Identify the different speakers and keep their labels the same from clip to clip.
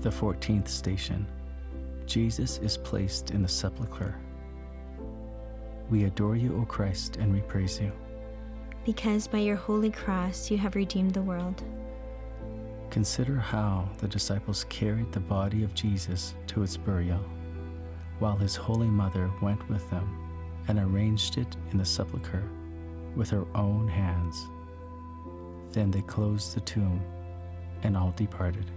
Speaker 1: The 14th station. Jesus is placed in the sepulchre. We adore you, O Christ, and we praise you,
Speaker 2: because by your holy cross you have redeemed the world.
Speaker 1: Consider how the disciples carried the body of Jesus to its burial, while his Holy Mother went with them and arranged it in the sepulchre with her own hands. Then they closed the tomb, and all departed.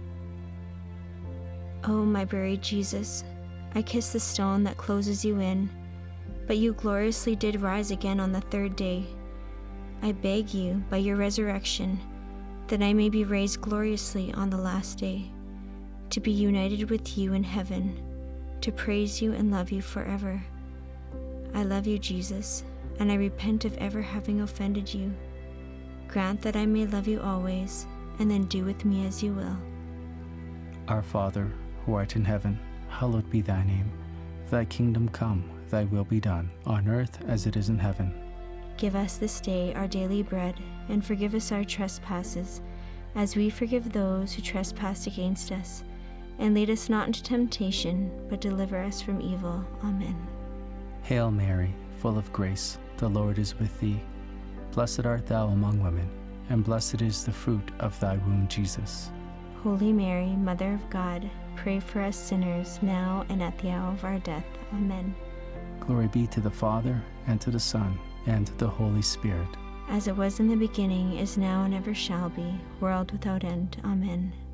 Speaker 2: O my buried Jesus, I kiss the stone that closes you in, but you gloriously did rise again on the third day. I beg you, by your resurrection, that I may be raised gloriously on the last day, to be united with you in heaven, to praise you and love you forever. I love you, Jesus, and I repent of ever having offended you. Grant that I may love you always, and then do with me as you will.
Speaker 1: Our Father, who art in heaven, hallowed be thy name. Thy kingdom come, thy will be done, on earth as it is in heaven.
Speaker 2: Give us this day our daily bread, and forgive us our trespasses, as we forgive those who trespass against us. And lead us not into temptation, but deliver us from evil. Amen.
Speaker 1: Hail Mary, full of grace, the Lord is with thee. Blessed art thou among women, and blessed is the fruit of thy womb, Jesus.
Speaker 2: Holy Mary, Mother of God, pray for us sinners, now and at the hour of our death. Amen.
Speaker 1: Glory be to the Father, and to the Son, and to the Holy Spirit.
Speaker 2: As it was in the beginning, is now, and ever shall be, world without end. Amen.